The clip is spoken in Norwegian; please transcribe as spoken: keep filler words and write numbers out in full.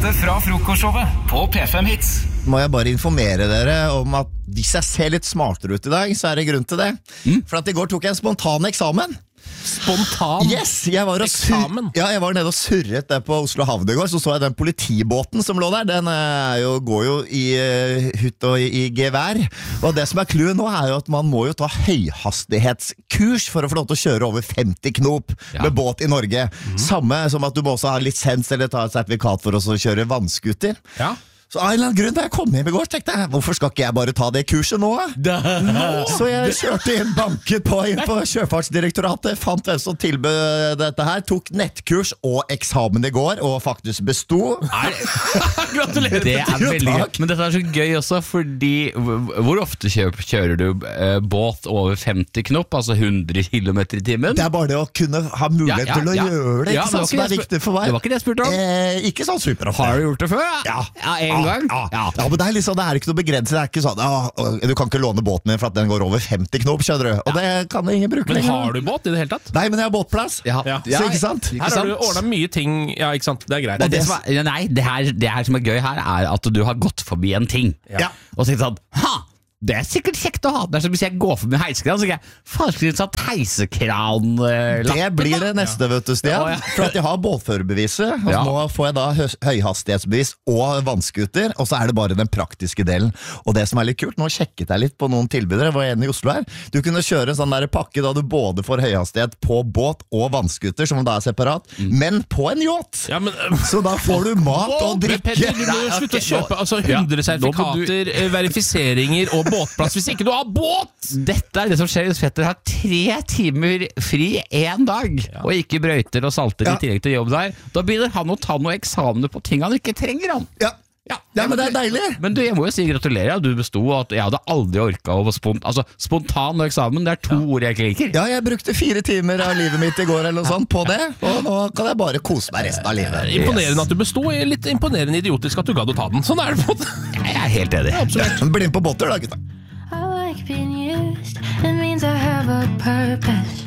beste fra frokostshowet på P fem Hits. Må jeg bare informere dere om at hvis jeg ser litt smartere ut i dag, så er det grunn til det. Mm. For at i går tok jeg en spontan eksamen. Spontan yes, jeg var eksamen? Ja, jeg var nede og surret der på Oslo Havn i går, så så jeg den politibåten som lå der. Den er jo, går jo i uh, hutt og i, i gevær. Og det som er clouet nå er jo at man må jo ta høyhastighetskurs for å få lov til å kjøre over femti knop ja. Med båt i Norge. Mm. Samme som at du må også ha lisens eller ta et sertifikat for å kjøre vannskuter. Ja. Så av en eller annen grunn da jeg kom hjem i går, tenkte jeg, hvorfor skal ikke jeg bare ta det kurset nå? No. Så jeg kjørte inn, banket på inn på Sjøfartsdirektoratet, fant hvem som tilbød dette her, tok nettkurs og eksamen i går, og faktisk besto. Gratulerer! Det er veldig gøy. Men dette er så gøy også, fordi hvor ofte kjører, kjører du uh, båt over femti knop, altså hundre kilometer i timen? Det er bare det å kunne ha mulighet ja, ja, til å ja. Gjøre det, ikke ja, sant? Det, det er viktig for meg. Det var ikke det jeg spurte om. Eh, ikke sånn superofte. Har du gjort det før? Ja. Ja, en Ja, ja, ja. ja, men det er, liksom, det er ikke noe begrenset. Det er ikke sånn, ja, du kan ikke låne båten min for at den går over femti knop, skjønner du. Og ja. Det kan ingen bruke. Men har du båt i det hele tatt? Nei, men jeg har båtplass. Ja. Ja. Så ikke sant? Her har du ordnet mye ting. Ja, ikke sant? Det er greit. Det, det som er, nei, det her, det her som er gøy her er at du har gått forbi en ting. Ja. Og tenkt sånn, ha! Det er sikkert kjekt å ha. Det er som hvis jeg går forbi heisekran, så ikke jeg faktisk satt heisekran uh, Det blir det neste, vet du, Stian. Ja, ja. For at jeg har båtførerbeviset, og ja. Nå får jeg da hø høyhastighetsbevis og vannskuter, og så er det bare den praktiske delen. Og det som er litt kult, nå sjekket jeg litt på noen tilbydere, jeg var en i Oslo her. Du kunne kjøre en sånn der pakke da du både får høyhastighet på båt og vannskuter, som da er separat, mm. men på en yacht. Ja, men, uh, så da får du mat og drikke. Petter, du må jo slutte å kjøpe altså, hundre sertifikater, du... verifiseringer og båtplass hvis ikke du har båt! Dette er det som skjer hvis Petter har tre timer fri en dag, ja. Og ikke brøyter og salter ja. I tillegg til jobb der. Da begynner han å ta noen eksamener på ting han ikke trenger, han. Ja. Ja, ja, men det er deilig. Men du, jeg må jo si gratulerer, du besto. At jeg hadde aldri orket å spont, altså, spontan og eksamen, det er to ja. Ord jeg ikke liker. Ja, jeg brukte fire timer av livet mitt i går eller noe sånt på det, og nå kan jeg bare kose meg resten av livet. Imponerende at du besto, litt imponerende idiotisk at du gadd å ta den. Sånn er det på det. Jeg er helt enig. Ja, bli inn på båter da, gutta. I like being used, it means I have a purpose.